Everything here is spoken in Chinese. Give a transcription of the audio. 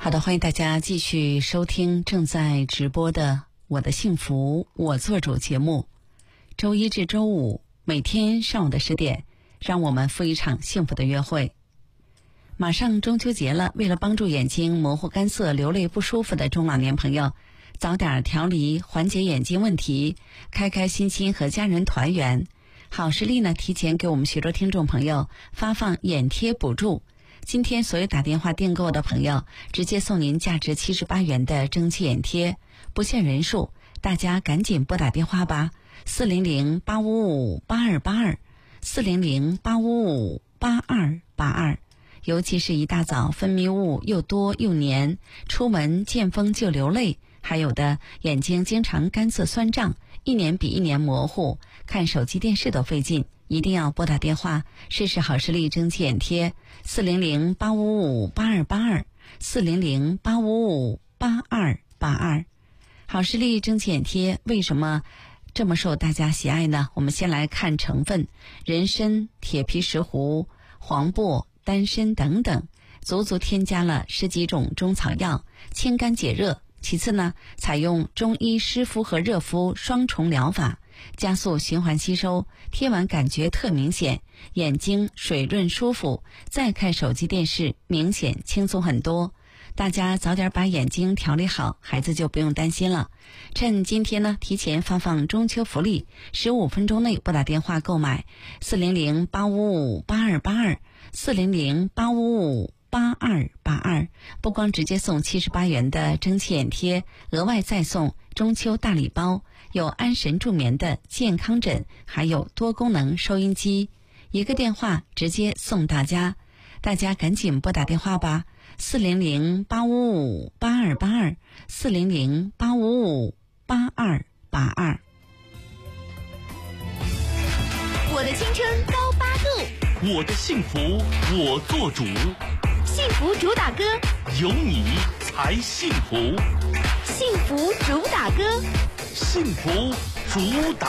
好的，欢迎大家继续收听正在直播的我的幸福我做主节目。周一至周五每天上午的10点，让我们赴一场幸福的约会。马上中秋节了，为了帮助眼睛模糊干涩流泪不舒服的中老年朋友早点调理缓解眼睛问题，开开心心和家人团圆，好视力呢提前给我们许多听众朋友发放眼贴补助。今天所有打电话订购的朋友直接送您价值78元的蒸汽眼贴，不限人数，大家赶紧拨打电话吧，400-855-8282 400-855-8282。尤其是一大早分泌物又多又黏，出门见风就流泪，还有的眼睛经常干涩酸胀，一年比一年模糊，看手机电视都费劲，一定要拨打电话试试好视力蒸汽眼贴，400-855-8282 400-855-8282。好视力蒸汽眼贴为什么这么受大家喜爱呢？我们先来看成分：人参、铁皮石斛、黄柏、丹参等等，足足添加了10几种中草药，清肝解热。其次呢，采用中医湿敷和热敷双重疗法，加速循环吸收，贴完感觉特明显，眼睛水润舒服，再看手机电视明显轻松很多。大家早点把眼睛调理好，孩子就不用担心了。趁今天呢，提前发放中秋福利，15分钟内拨打电话购买400-855-8282 400-855-8282，不光直接送78元的蒸汽眼贴，额外再送中秋大礼包，有安神助眠的健康枕，还有多功能收音机，一个电话直接送大家。大家赶紧拨打电话吧，400-855-8282 400-855-8282。 我的青春高8度， 我的幸福我做主， 幸福主打歌， 有你才幸福， 幸福主打歌， 幸福主打